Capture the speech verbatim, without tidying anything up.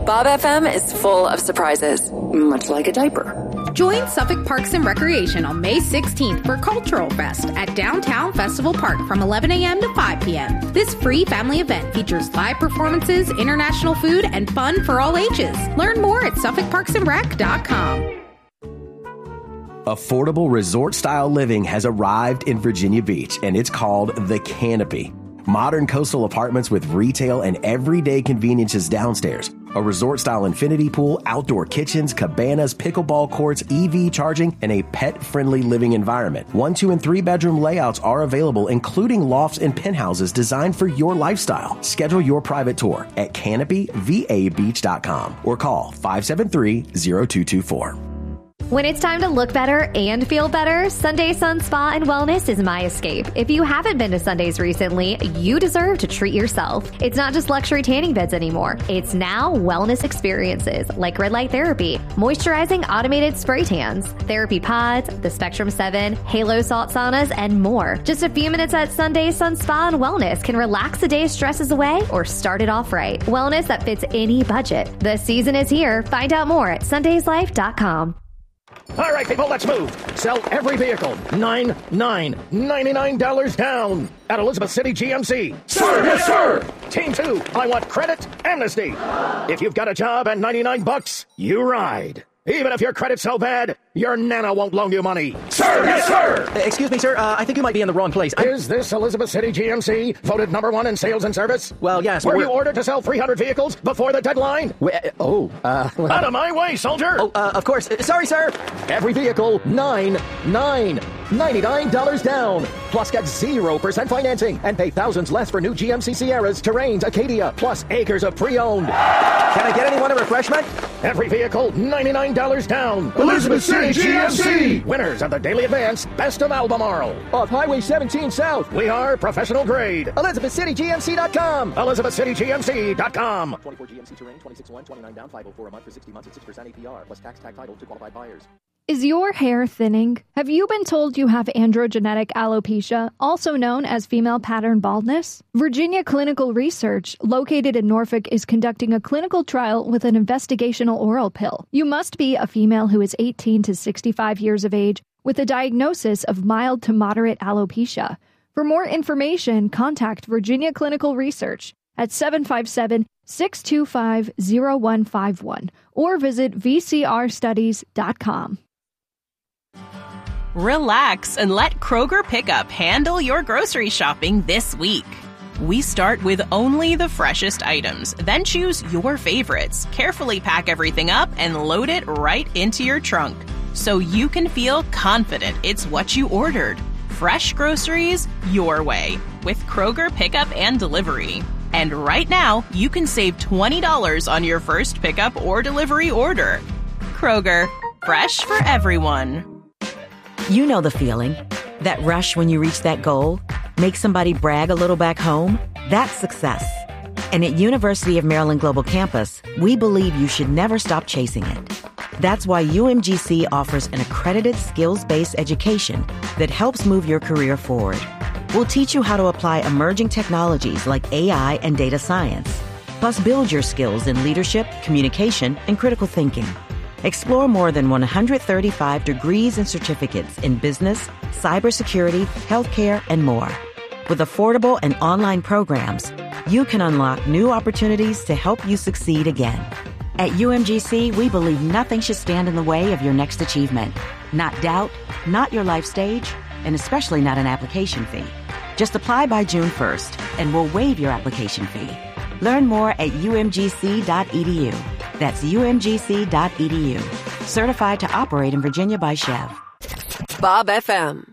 Bob F M is full of surprises, much like a diaper. Join Suffolk Parks and Recreation on May sixteenth for Cultural Fest at Downtown Festival Park from eleven a.m. to five p.m. This free family event features live performances, international food, and fun for all ages. Learn more at suffolk parks and rec dot com. Affordable resort-style living has arrived in Virginia Beach, and it's called The Canopy. Modern coastal apartments with retail and everyday conveniences downstairs. A resort-style infinity pool, outdoor kitchens, cabanas, pickleball courts, E V charging, and a pet-friendly living environment. One, two, and three-bedroom layouts are available, including lofts and penthouses designed for your lifestyle. Schedule your private tour at canopy v a beach dot com or call five seven three, zero two two four. When it's time to look better and feel better, Sunday Sun Spa and Wellness is my escape. If you haven't been to Sundays recently, you deserve to treat yourself. It's not just luxury tanning beds anymore. It's now wellness experiences like red light therapy, moisturizing automated spray tans, therapy pods, the Spectrum seven, Halo salt saunas, and more. Just a few minutes at Sunday Sun Spa and Wellness can relax the day's stresses away or start it off right. Wellness that fits any budget. The season is here. Find out more at sundays life dot com. All right, people, let's move. Sell every vehicle. Nine, nine, ninety-nine dollars down at Elizabeth City G M C. Sir, yes, sir. Team two, I want credit amnesty. If you've got a job at ninety-nine bucks, you ride. Even if your credit's so bad, your nana won't loan you money. Sir, yes, sir. Uh, excuse me, sir. Uh, I think you might be in the wrong place. I'm... Is this Elizabeth City G M C voted number one in sales and service? Well, yes. Were we're... you ordered to sell three hundred vehicles before the deadline? We, uh, oh, uh... Well... Out of my way, soldier! Oh, uh, of course. Uh, sorry, sir. Every vehicle, nine, nine, ninety-nine dollars down. Plus get zero percent financing and pay thousands less for new G M C Sierras, Terrains, Acadia, plus acres of pre-owned. Can I get anyone a refreshment? Every vehicle, ninety-nine dollars down. Elizabeth City G M C. Winners of the Daily Advance Best of Albemarle. Off Highway seventeen South. We are professional grade. Elizabeth City G M C dot com. Elizabeth City G M C dot com. twenty-four G M C Terrain, twenty-six one, twenty-nine down, five oh four a month for sixty months at six percent A P R, plus tax tag title to qualified buyers. Is your hair thinning? Have you been told you have androgenetic alopecia, also known as female pattern baldness? Virginia Clinical Research, located in Norfolk, is conducting a clinical trial with an investigational oral pill. You must be a female who is eighteen to sixty-five years of age with a diagnosis of mild to moderate alopecia. For more information, contact Virginia Clinical Research at seven five seven, six two five, zero one five one or visit v c r studies dot com. Relax and let Kroger Pickup handle your grocery shopping this week. We start with only the freshest items, then choose your favorites, carefully pack everything up, and load it right into your trunk so you can feel confident it's what you ordered. Fresh groceries your way with Kroger Pickup and Delivery. And right now, you can save twenty dollars on your first pickup or delivery order. Kroger, fresh for everyone. You know the feeling. That rush when you reach that goal, make somebody brag a little back home. That's success. And at University of Maryland Global Campus, we believe you should never stop chasing it. That's why U M G C offers an accredited skills-based education that helps move your career forward. We'll teach you how to apply emerging technologies like A I and data science, plus build your skills in leadership, communication, and critical thinking. Explore more than one hundred thirty-five degrees and certificates in business, cybersecurity, healthcare, and more. With affordable and online programs, you can unlock new opportunities to help you succeed again. At U M G C, we believe nothing should stand in the way of your next achievement. Not doubt, not your life stage, and especially not an application fee. Just apply by June first, and we'll waive your application fee. Learn more at u m g c dot e d u. That's u m g c dot e d u. Certified to operate in Virginia by Chev. Bob F M.